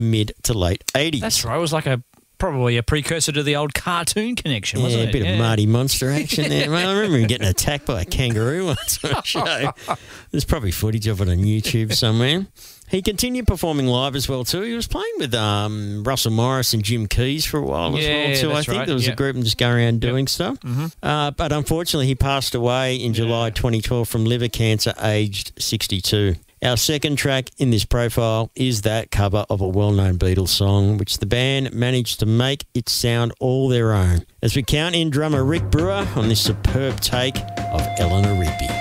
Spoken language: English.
mid to late 80s. That's right. It was like probably a precursor to the old cartoon connection, wasn't it? A bit of Marty Monster action there. Mate, I remember him getting attacked by a kangaroo once on a show. There's probably footage of it on YouTube somewhere. He continued performing live as well too. He was playing with Russell Morris and Jim Keys for a while as well too. I think right. there was a group and just going around doing stuff. Mm-hmm. But unfortunately, he passed away in July 2012 from liver cancer, aged 62. Our second track in this profile is that cover of a well-known Beatles song, which the band managed to make it sound all their own. As we count in drummer Rick Brewer on this superb take of Eleanor Rigby.